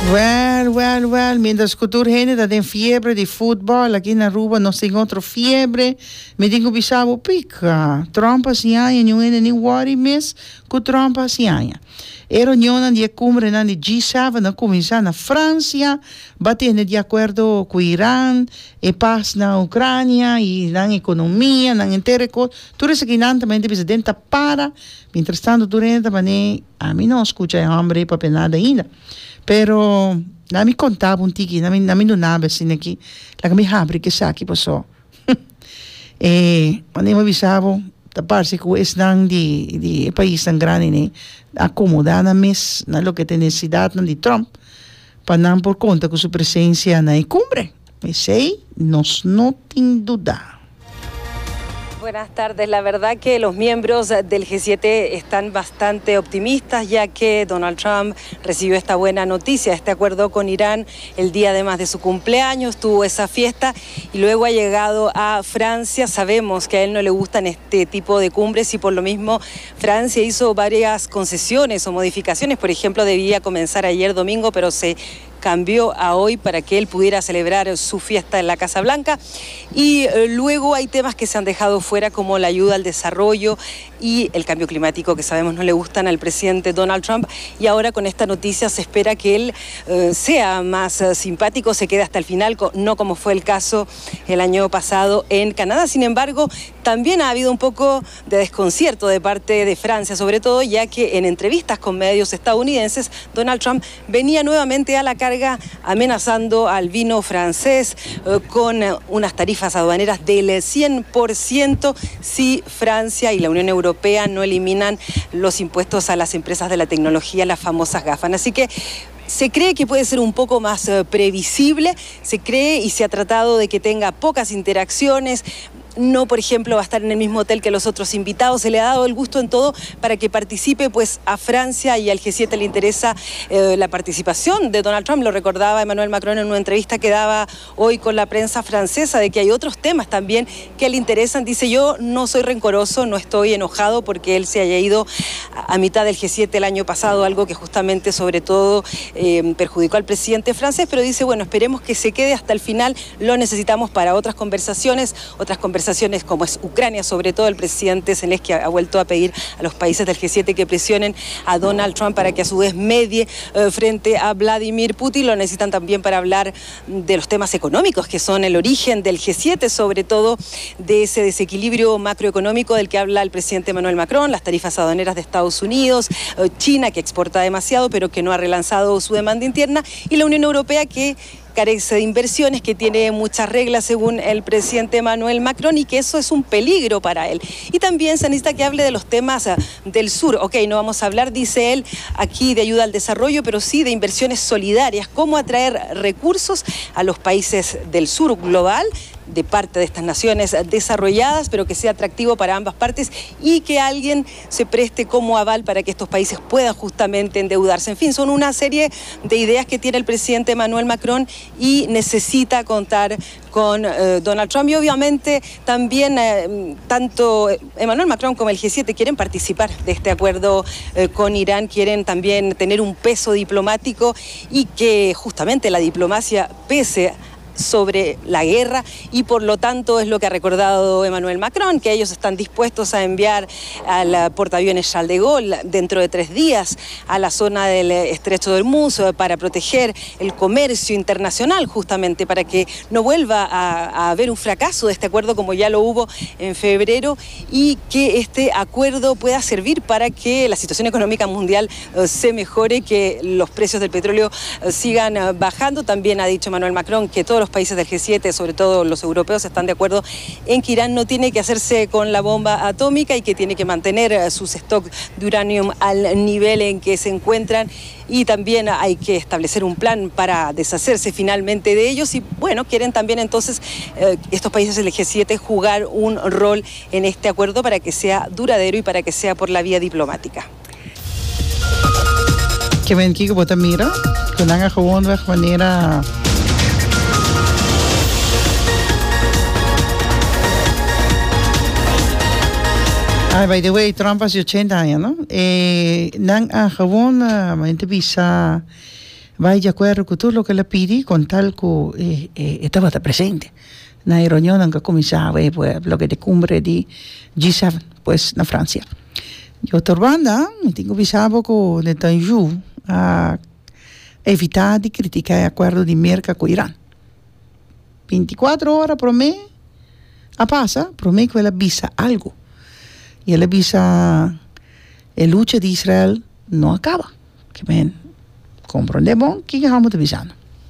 Well. Mientras que tú gente tem fiebre de fútbol, aqui na Aruba nós tem outra fiebre. Me digo bisabo pica. Trump assim aí, não é nem worry miss, que Trump assim aí. Era reunião de cumbre na G7 na começar na França, batendo de acordo com o Irã, e paz na Ucrânia e na economia, na inteira coisa. Tudo isso que não também o presidente para. Mientras tanto, durante a mim não escuta hambre para nada ainda. Pero na mi contava un tiki, na mi non nave assim aqui, la que mi abre que sa aqui passou. Quando eu avisava, da parte que o estão de país tão grande, né, acomodar na mes, na lo que tem necessidade de Trump, para não por conta com sua presença na cumbre. Me sei, nós não tem dúvida. Buenas tardes. La verdad que los miembros del G7 están bastante optimistas, ya que Donald Trump recibió esta buena noticia, este acuerdo con Irán el día además de su cumpleaños, tuvo esa fiesta y luego ha llegado a Francia. Sabemos que a él no le gustan este tipo de cumbres y por lo mismo Francia hizo varias concesiones o modificaciones. Por ejemplo, debía comenzar ayer domingo, pero se cambió a hoy para que él pudiera celebrar su fiesta en la Casa Blanca. Y luego hay temas que se han dejado fuera, como la ayuda al desarrollo y el cambio climático, que sabemos no le gustan al presidente Donald Trump. Y ahora con esta noticia se espera que él sea más simpático, se quede hasta el final, no como fue el caso el año pasado en Canadá. Sin embargo, también ha habido un poco de desconcierto de parte de Francia, sobre todo ya que en entrevistas con medios estadounidenses, Donald Trump venía nuevamente a la carga amenazando al vino francés con unas tarifas aduaneras del 100% si Francia y la Unión Europea no eliminan los impuestos a las empresas de la tecnología, las famosas GAFA. Así que se cree que puede ser un poco más previsible, se cree y se ha tratado de que tenga pocas interacciones. No, por ejemplo, va a estar en el mismo hotel que los otros invitados. Se le ha dado el gusto en todo para que participe, pues a Francia y al G7 le interesa la participación de Donald Trump. Lo recordaba Emmanuel Macron en una entrevista que daba hoy con la prensa francesa, de que hay otros temas también que le interesan. Dice: yo no soy rencoroso, no estoy enojado porque él se haya ido a mitad del G7 el año pasado, algo que justamente sobre todo perjudicó al presidente francés, pero dice, bueno, esperemos que se quede hasta el final, lo necesitamos para otras conversaciones como es Ucrania. Sobre todo el presidente Zelensky ha vuelto a pedir a los países del G7 que presionen a Donald Trump para que a su vez medie frente a Vladimir Putin. Lo necesitan también para hablar de los temas económicos, que son el origen del G7, sobre todo de ese desequilibrio macroeconómico del que habla el presidente Emmanuel Macron, las tarifas aduaneras de Estados Unidos, China, que exporta demasiado pero que no ha relanzado su demanda interna, y la Unión Europea, que carece de inversiones, que tiene muchas reglas según el presidente Emmanuel Macron, y que eso es un peligro para él. Y también se necesita que hable de los temas del sur. Ok, no vamos a hablar, dice él, aquí de ayuda al desarrollo, pero sí de inversiones solidarias, cómo atraer recursos a los países del sur global, de parte de estas naciones desarrolladas, pero que sea atractivo para ambas partes y que alguien se preste como aval para que estos países puedan justamente endeudarse. En fin, son una serie de ideas que tiene el presidente Emmanuel Macron y necesita contar con Donald Trump. Y obviamente también tanto Emmanuel Macron como el G7 quieren participar de este acuerdo con Irán, quieren también tener un peso diplomático y que justamente la diplomacia pese sobre la guerra, y por lo tanto es lo que ha recordado Emmanuel Macron, que ellos están dispuestos a enviar al portaaviones Charles de Gaulle dentro de 3 días a la zona del Estrecho de Hormuz para proteger el comercio internacional, justamente para que no vuelva a haber un fracaso de este acuerdo como ya lo hubo en febrero, y que este acuerdo pueda servir para que la situación económica mundial se mejore, que los precios del petróleo sigan bajando. También ha dicho Emmanuel Macron que todos los países del G7, sobre todo los europeos, están de acuerdo en que Irán no tiene que hacerse con la bomba atómica y que tiene que mantener sus stocks de uranio al nivel en que se encuentran, y también hay que establecer un plan para deshacerse finalmente de ellos. Y bueno, quieren también entonces estos países del G7 jugar un rol en este acuerdo para que sea duradero y para que sea por la vía diplomática. Que men kiko bota mira, kunanga gewoon weg wanneer by the way, Trump hace 80 años, ¿no? Nang gewoon, mente bisa va de acuerdo con todo lo que le pide, con tal que estaba presente en la reunión que comenzaba pues, lo que de cumbre de G7 pues en Francia. Y otra banda, me tengo pensado que Netanyahu a evitar de criticar el acuerdo de mercado con Irán. 24 horas por mí, a pasa, por mí que él avisa algo. Y él avisa, la lucha de Israel no acaba. Que ven, comprendemos que estamos avisando.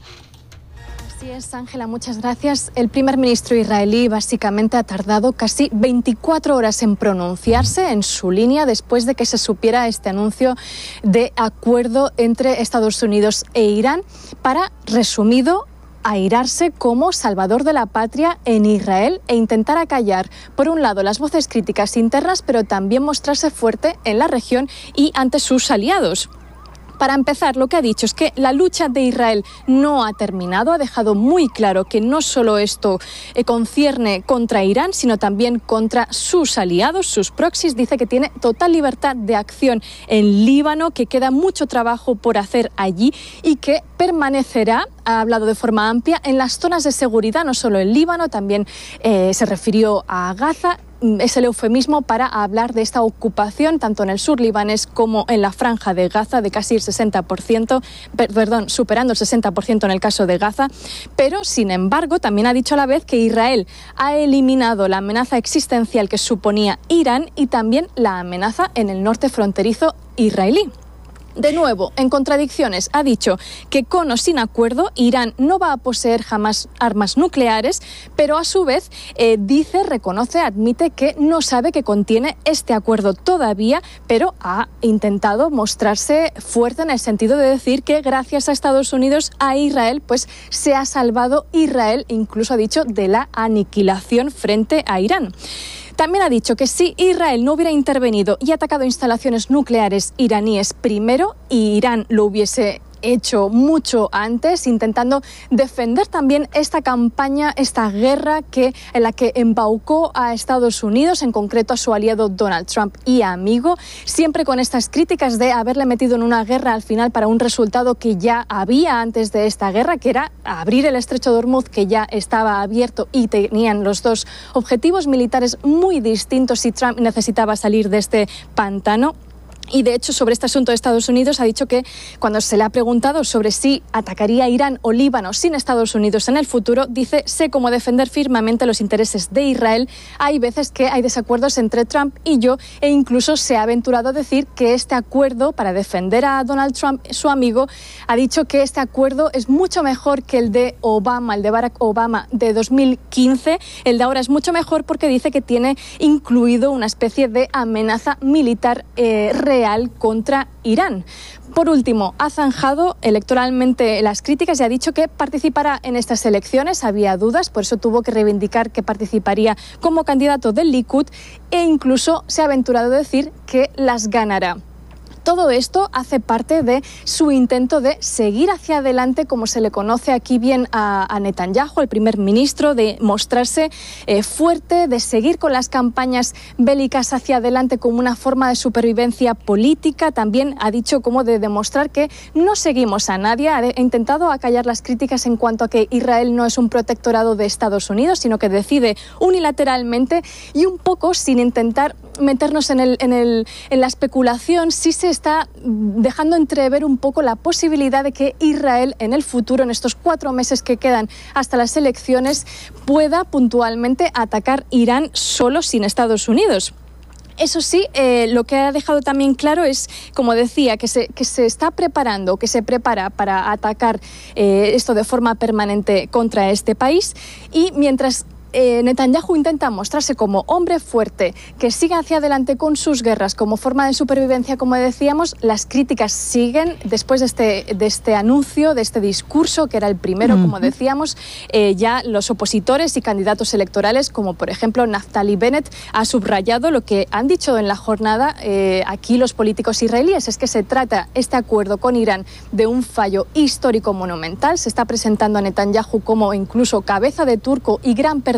Así es, Ángela, muchas gracias. El primer ministro israelí básicamente ha tardado casi 24 horas en pronunciarse en su línea después de que se supiera este anuncio de acuerdo entre Estados Unidos e Irán para, resumido, airarse como salvador de la patria en Israel e intentar acallar, por un lado, las voces críticas internas, pero también mostrarse fuerte en la región y ante sus aliados. Para empezar, lo que ha dicho es que la lucha de Israel no ha terminado. Ha dejado muy claro que no solo esto concierne contra Irán, sino también contra sus aliados, sus proxies. Dice que tiene total libertad de acción en Líbano, que queda mucho trabajo por hacer allí y que permanecerá, ha hablado de forma amplia, en las zonas de seguridad, no solo en Líbano, también se refirió a Gaza. Es el eufemismo para hablar de esta ocupación tanto en el sur libanés como en la franja de Gaza de casi el 60%, superando el 60% en el caso de Gaza, pero sin embargo también ha dicho a la vez que Israel ha eliminado la amenaza existencial que suponía Irán y también la amenaza en el norte fronterizo israelí. De nuevo, en contradicciones, ha dicho que con o sin acuerdo Irán no va a poseer jamás armas nucleares, pero a su vez reconoce, admite que no sabe que contiene este acuerdo todavía, pero ha intentado mostrarse fuerte en el sentido de decir que gracias a Estados Unidos, a Israel, pues se ha salvado Israel, incluso ha dicho, de la aniquilación frente a Irán. También ha dicho que si Israel no hubiera intervenido y atacado instalaciones nucleares iraníes primero, y Irán lo hubiese hecho mucho antes, intentando defender también esta campaña, esta guerra en la que embaucó a Estados Unidos, en concreto a su aliado Donald Trump y amigo, siempre con estas críticas de haberle metido en una guerra al final para un resultado que ya había antes de esta guerra, que era abrir el estrecho de Hormuz, que ya estaba abierto y tenían los dos objetivos militares muy distintos y Trump necesitaba salir de este pantano. Y de hecho, sobre este asunto de Estados Unidos, ha dicho que cuando se le ha preguntado sobre si atacaría Irán o Líbano sin Estados Unidos en el futuro, dice: sé cómo defender firmemente los intereses de Israel. Hay veces que hay desacuerdos entre Trump y yo, e incluso se ha aventurado a decir que este acuerdo, para defender a Donald Trump, su amigo, ha dicho que este acuerdo es mucho mejor que el de Obama, el de Barack Obama de 2015. El de ahora es mucho mejor porque dice que tiene incluido una especie de amenaza militar real contra Irán. Por último, ha zanjado electoralmente las críticas y ha dicho que participará en estas elecciones. Había dudas, por eso tuvo que reivindicar que participaría como candidato del Likud e incluso se ha aventurado a decir que las ganará. Todo esto hace parte de su intento de seguir hacia adelante, como se le conoce aquí bien a Netanyahu, el primer ministro, de mostrarse fuerte, de seguir con las campañas bélicas hacia adelante como una forma de supervivencia política. También ha dicho como de demostrar que no seguimos a nadie. Ha intentado acallar las críticas en cuanto a que Israel no es un protectorado de Estados Unidos, sino que decide unilateralmente, y un poco sin intentar meternos en la especulación, sí se está dejando entrever un poco la posibilidad de que Israel en el futuro, en estos 4 meses que quedan hasta las elecciones, pueda puntualmente atacar Irán solo sin Estados Unidos. Eso sí, lo que ha dejado también claro es, como decía, que se está preparando, que se prepara para atacar esto de forma permanente contra este país, y mientras Netanyahu intenta mostrarse como hombre fuerte, que siga hacia adelante con sus guerras como forma de supervivencia, como decíamos, las críticas siguen después de este anuncio, de este discurso, que era el primero, como decíamos. Ya los opositores y candidatos electorales, como por ejemplo Naftali Bennett, ha subrayado lo que han dicho en la jornada aquí los políticos israelíes, es que se trata este acuerdo con Irán de un fallo histórico monumental. Se está presentando a Netanyahu como incluso cabeza de turco y gran perdedor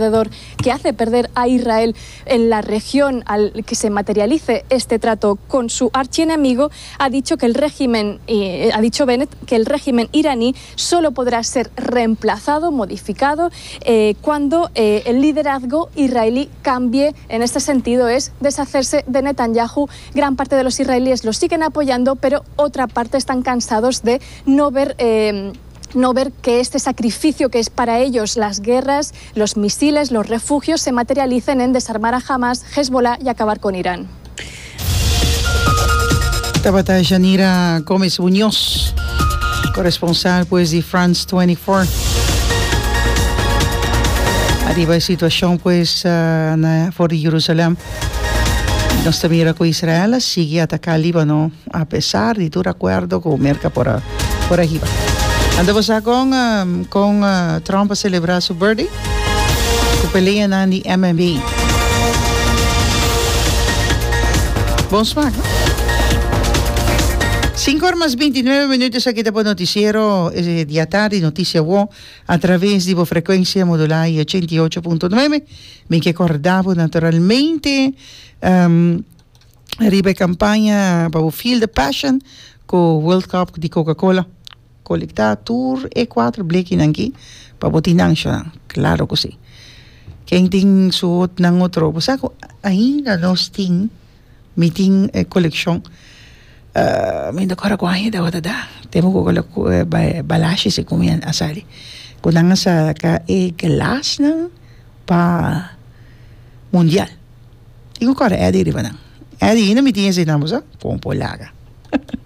alrededor que hace perder a Israel en la región al que se materialice este trato con su archienemigo, ha dicho Bennett que el régimen iraní solo podrá ser reemplazado, modificado, cuando el liderazgo israelí cambie. En este sentido es deshacerse de Netanyahu. Gran parte de los israelíes lo siguen apoyando, pero otra parte están cansados de no ver que este sacrificio que es para ellos las guerras, los misiles, los refugios, se materialicen en desarmar a Hamas, Hezbollah y acabar con Irán. Tabata Yanira Gómez Muñoz, corresponsal pues de France 24. Arriba a situação pues na fora de Jerusalém. Nós também com Israel sigue a atacar Líbano a pesar de todo acordo com o mercado por arriba. Andamos com Trump a celebrar seu birthday. Com pelea na MMA. Bom smaak, ¿no? 5:29 aquí te noticiero de tarde, noticia WO a través de frecuencia modular 88.9. Me que acordavo naturalmente arriba campaña para o Feel the Passion con World Cup de Coca-Cola. Colectar tour E4 blekin aqui para botar nacional. Claro que sim. Quem tem suot ng outro, basta ko ainda nós tem meeting collection. May nakara ko ay daw tada. Temo ko balashi si kumian asali. Kunang sa ka glass na pa mundial. Iko kara edi riba nang. Edi ina meeting sa namo sa pompolaga.